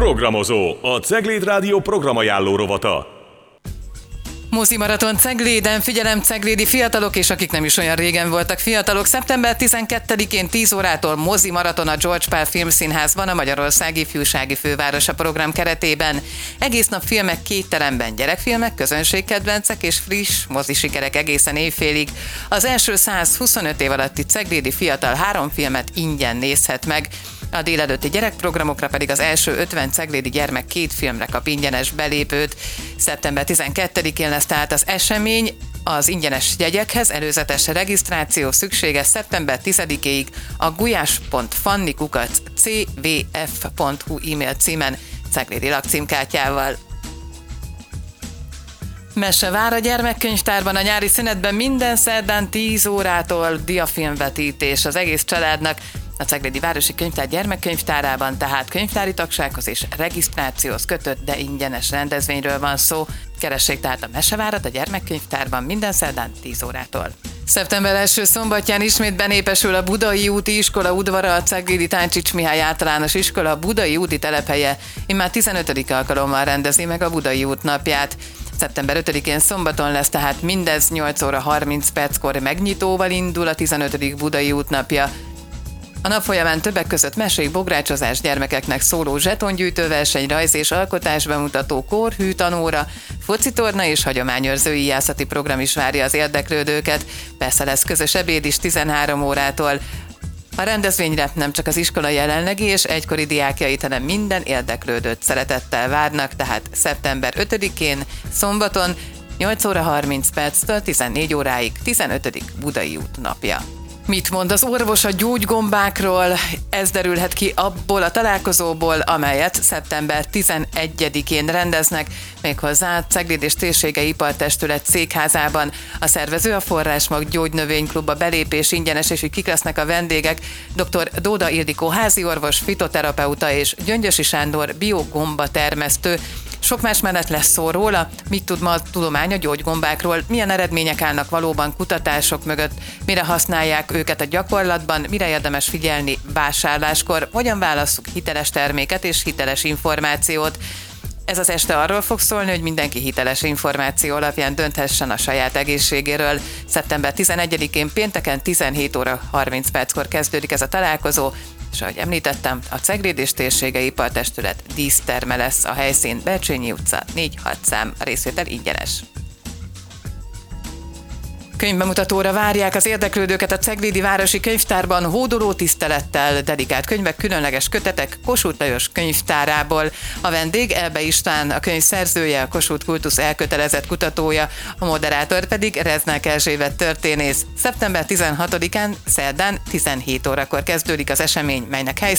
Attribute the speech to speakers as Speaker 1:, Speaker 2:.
Speaker 1: Programozó, a Cegléd Rádió programajánló rovata.
Speaker 2: Mozi maraton Cegléden, figyelem ceglédi fiatalok, és akik nem is olyan régen voltak fiatalok. Szeptember 12-én 10 órától mozi maraton a George Pál Filmszínházban, a Magyarország ifjúsági fővárosa program keretében. Egész nap filmek két teremben, gyerekfilmek, közönségkedvencek és friss mozisikerek egészen éjfélig. Az első 125 év alatti ceglédi fiatal 3 filmet ingyen nézhet meg. A délelőtti gyerekprogramokra pedig az első 50 ceglédi gyermek 2 filmre kap ingyenes belépőt. Szeptember 12-én lesz tehát az esemény. Az ingyenes jegyekhez előzetes regisztráció szükséges szeptember 10-ig a gulyás.fanni@cvf.hu e-mail címen ceglédi lakcímkártyával. Mese vár a gyermekkönyvtárban a nyári szünetben minden szerdán 10 órától diafilmvetítés az egész családnak. A Ceglédi Városi Könyvtár gyermekkönyvtárában tehát könyvtári tagsághoz és regisztrációhoz kötött, de ingyenes rendezvényről van szó. Keressék tehát a Mesevárat a gyermekkönyvtárban minden szerdán 10 órától. Szeptember 1. szombatján ismét benépesül a Budai úti iskola udvara, a Ceglédi Táncsics Mihály általános iskola Budai úti telephelye immár 15. alkalommal rendezi meg a Budai út napját. Szeptember 5-én szombaton lesz tehát mindez, 8 óra 30 perckor megnyitóval indul a 15. Budai út napja. A nap folyamán többek között mesék, bográcsozás, gyermekeknek szóló zsetongyűjtőverseny, rajz és alkotás bemutató, kórhű tanóra, focitorna és hagyományőrző íjászati program is várja az érdeklődőket. Persze lesz közös ebéd is 13 órától. A rendezvényre nem csak az iskola jelenlegi és egykori diákjait, hanem minden érdeklődőt szeretettel várnak, tehát szeptember 5-én, szombaton 8 óra 30 perctől 14 óráig 15. Budai út napja. Mit mond az orvos a gyógygombákról? Ez derülhet ki abból a találkozóból, amelyet szeptember 11-én rendeznek, méghozzá a Cegléd és Térsége Ipartestület székházában. A szervező a Forrásmag Gyógynövényklub, a belépés ingyenes, és hogy kik lesznek a vendégek: dr. Dóda Ildikó háziorvos, fitoterapeuta és Gyöngyösi Sándor biogomba termesztő. Sok más mellett lesz szó róla, mit tud ma a tudomány a gyógygombákról, milyen eredmények állnak valóban kutatások mögött, mire használják őket a gyakorlatban, mire érdemes figyelni vásárláskor, hogyan válasszuk hiteles terméket és hiteles információt. Ez az este arról fog szólni, hogy mindenki hiteles információ alapján dönthessen a saját egészségéről. Szeptember 11-én pénteken 17 óra 30 perckor kezdődik ez a találkozó, és ahogy említettem, a Cegléd és Térsége Ipartestület díszterme lesz, a helyszín Bercsényi utca 4-6 szám, a részvétel ingyenes. Könyvbemutatóra várják az érdeklődőket a Ceglédi Városi Könyvtárban hódoló tisztelettel, dedikált könyvek, különleges kötetek Kossuth Lajos könyvtárából. A vendég Elbe István, a könyv szerzője, a Kossuth kultusz elkötelezett kutatója, a moderátor pedig Reznák Erzsébet történész. Szeptember 16-án, szerdán 17 órakor kezdődik az esemény, melynek